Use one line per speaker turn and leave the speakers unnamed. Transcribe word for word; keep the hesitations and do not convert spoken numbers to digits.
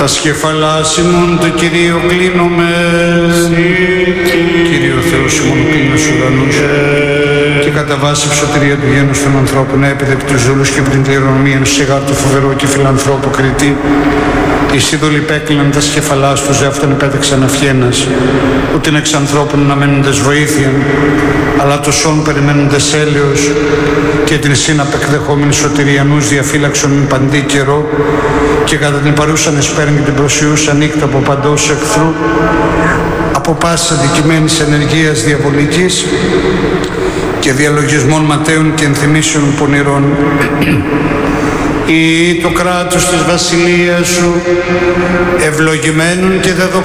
Τα σκεφαλάς ημών του Κυρίου κλείνομαι. Κύριο Θεός ημών κλείνω στους ουρανούς και κατά βάση ψωτηρία του γένους των ανθρώπων έπαιδε επί τους ζούλους και επί την κληρονομία σιγά του φοβερό και φιλανθρώπου Κριτή. Οι σύδωλοι πέκλαιναν τα σκεφαλάς τους, αυτόν επέταξαν αυχένας, ούτιν εξ ανθρώπων να μένοντες βοήθειαν, αλλά το σόν περιμένοντες έλεος και την σύναπεκδεχόμενη σωτηριανούς διαφύλαξον παντή καιρό και κατά την παρούσαν εσπέρν και την προσιούσαν νύχτα από παντός εχθρού, από πάσης αντικειμένης ενεργείας διαβολικής και διαλογισμών ματέων και ενθυμίσεων πονηρών. Ή το κράτος της βασιλείας σου ευλογημένων και δεδοξασμένων